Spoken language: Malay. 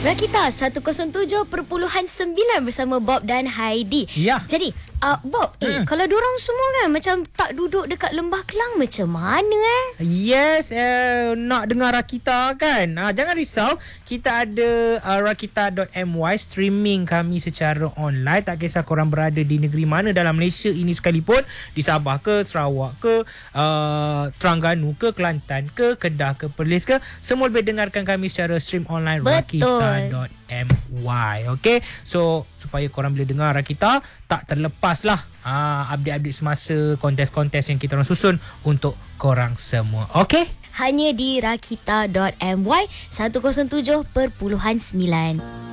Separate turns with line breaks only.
Rakita 107.9 bersama Bob dan Heidi.
Ya.
Jadi, Bob, kalau diorang semua kan macam tak duduk dekat Lembah Kelang, macam mana
Yes, nak dengar Rakita kan? Jangan risau, kita ada rakita.my, streaming kami secara online. Tak kisah korang berada di negeri mana dalam Malaysia ini sekalipun, di Sabah ke, Sarawak ke, Terengganu ke, Kelantan ke, Kedah ke, Perlis ke, semua boleh dengarkan kami secara stream online.
Betul.
Rakita.my. Okay, so supaya korang bila dengar Rakita tak terlepas lah update-update semasa, kontes-kontes yang kita orang susun untuk korang semua. Okay,
hanya di rakita.my 107.9.